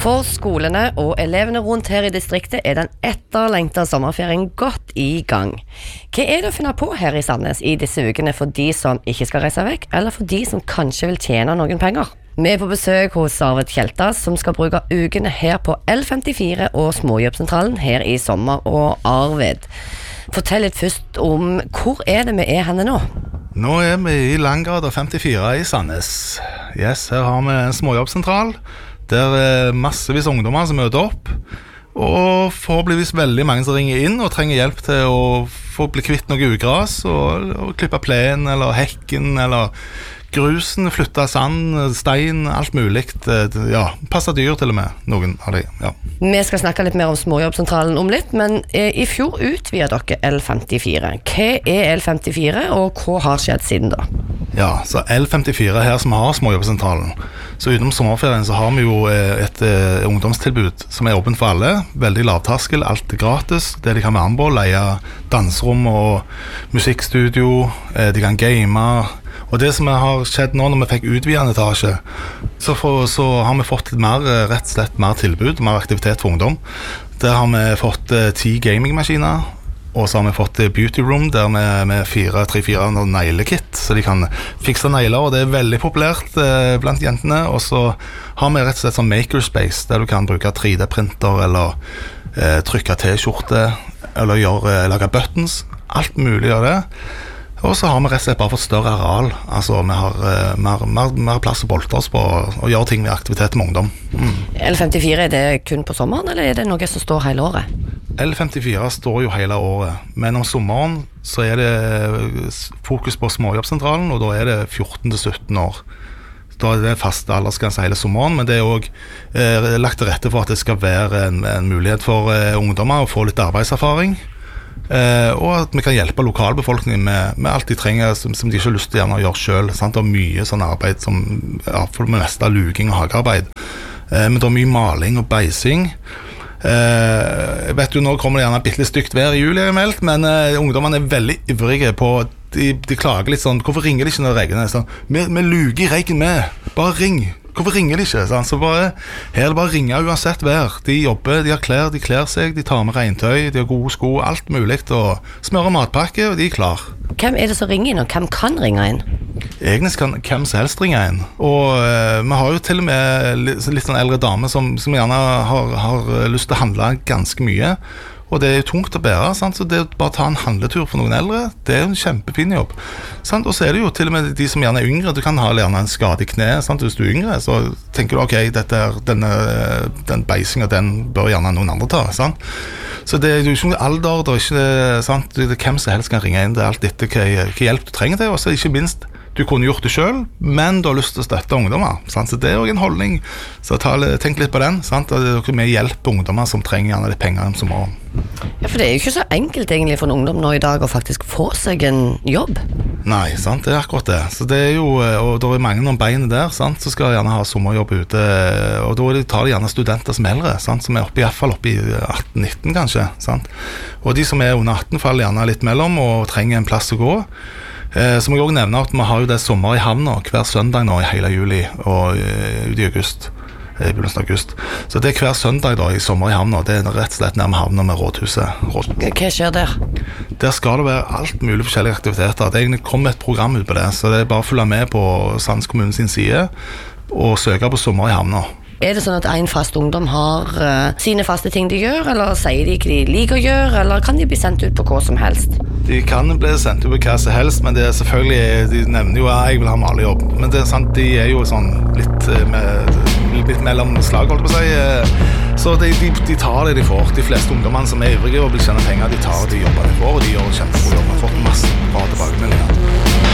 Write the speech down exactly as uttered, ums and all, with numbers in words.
For skolene og elevene rundt her i distriktet er den etterlengtede sommerferien godt i gang. Hva er det å finne på her i Sandnes i disse ukene for de som ikke skal reise vekk, eller for de som kanskje vil tjene noen penger? Vi er på besøk hos Arvid Kjeltas, som skal bruke ukene her på L femtifire og Småjobbsentralen her i sommer. Og Arvid, fortell litt først om hvor er det vi er henne nå? Nå er vi i Langgata femtifire i Sandnes. Yes, her har vi en småjobbsentral. Der er massevis ungdommer som møter opp, og forhåpentligvis veldig mange som ringer inn og trenger hjelp til å få bli kvitt noe ugras, og, og klippe plen, eller hekken, eller grusen, flytte sand, stein, alt mulig. Ja, passe dyr til og med, noen av de, ja. Vi skal snakke litt mer om Småjobbsentralen om litt, men eh, i fjor utvidet dere L femtifire. Hva er L femtifire, og hva har skjedd siden da? Ja, så L femtifire her som har Småjobbsentralen. Så utenom sommerferien så har vi jo et uh, ungdomstilbud som er åpent for alle. Veldig lavterskel, alt er gratis. Det de kan være med på, leie danserom og musikkstudio, uh, de kan game. Og det som har skjedd nå når vi fikk utvidet etasje, så, for, så har vi fått mer, rett og slett mer tilbud, mer aktivitet for ungdom. Der har vi fått uh, ti gamingmaskiner, og så har vi fått beauty room der med, med fire, tre, fire neglekit, så de kan fikse negler, og det er veldig populært eh, blant jentene. Og så har vi rett og slett sånn makerspace, der du kan bruke tre D-printer, eller eh, trykke t-skjorte, eller gjøre, lage buttons, alt mulig av det. Og så har vi rett og slett bare fått større areal, altså vi har uh, mer, mer, mer plass å bolte oss på og gjøre ting med aktivitet med ungdom. Mm. L femtifire, er det kun på sommeren, eller er det noe som står hele året? L femtifire står jo hele året, men om sommeren så er det fokus på Småjobbsentralen, og da er det fjorten til sytten år. Da er det fast aldersgrense hele sommeren, men det er også eh, lagt til rette for at det skal være en, en mulighet for eh, ungdommer å få litt arbeidserfaring. Uh, og at vi kan hjelpe lokalbefolkningen med, med alt de trenger som, som de ikke har lyst til å gjøre selv, sant? Og mye sånn arbeid som, ja, for det meste luking og hagearbeid, uh, men det er mye maling og beising. uh, jeg vet jo, nå kommer det gjerne bitte litt stygt vær i juli, meldt, men uh, ungdommene er veldig ivrige på, de, de klager litt sånn, hvorfor ringer de ikke når det regner? Sånn, vi, vi luger i regn med, bare ring. Hvorfor ringer de ikke? Sånn? Så bare, her er det bare å ringe uansett vær. De jobber, de har klær, de klær seg, de tar med regntøy, de har gode sko, alt mulig, og smører matpakke, og de er klar. Hvem er det som ringer inn, og hvem kan ringe inn? Egentlig kan hvem som helst ringe inn. Og uh, vi har jo til og med litt, litt sånn eldre dame som, som gjerne har, har lyst til å handle ganske mye. Og det er jo tungt å bære, sant? Så det å bare ta en handletur for noen eldre, det er jo en kjempefin jobb, sant? Og så er det jo til og med de som gjerne er yngre, du kan ha gjerne en skade i kne, sant? Hvis du er yngre, så tenker du, ok, dette er, denne, den beisingen, den bør gjerne noen andre ta, sant? Så det er jo ikke noen alder, det er ikke, sant? Det er hvem som helst kan ringe inn, det er alt dette, hva, hva hjelp du trenger til, og så ikke minst, du kunne gjort det selv, men du har lyst til å støtte ungdommer, sant? Så det er jo en holdning, så ta, tenk litt på den, sant? Og det er jo med hjelp ungdommer som trenger gjerne litt penger som må. Ja, for det er jo ikke så enkelt egentlig for en ungdom nå i dag å faktisk få seg en jobb. Nei, sant, det er akkurat det. Så det er jo, og da er mange noen bein der, sant, så skal de gjerne ha sommerjobb ute, og da tar de gjerne studenter som eldre, sant, som er oppe i hvert fall oppe i atten nitten kanskje, sant. Og de som er under atten faller gjerne litt mellom og trenger en plass å gå. Eh, så må jeg også nevne at vi har jo det sommer i havna hver søndag nå i hele juli og uh, ut i august. I begynnelsen av august. Så det er hver søndag da i sommer i havna. Det er rett og slett nærmere havna med rådhuset. rådhuset. Hva skjer der? Der skal det være alt mulig forskjellige aktiviteter. Det er egentlig kommet et program ut på det, så det er bare å følge med på Sandnes kommune sin side og søke på sommer i havna. Er det sånn at en fast ungdom har uh, sine faste ting de gjør, eller sier de ikke de liker å gjøre, eller kan de bli sendt ut på hva som helst? De kan bli sendt ut på hva som helst, men det er selvfølgelig, de nevner jo at jeg vil ha malerjobb, men det er sant, de er jo sånn litt, med, litt mellom slag, holdt på å si, så de, de, de tar det de får. De fleste ungdommene som er ivrige og vil tjene penger, de tar det de jobber de får, og de gjør kjempegod jobb. Vi har fått masse bra tilbakemeldinger.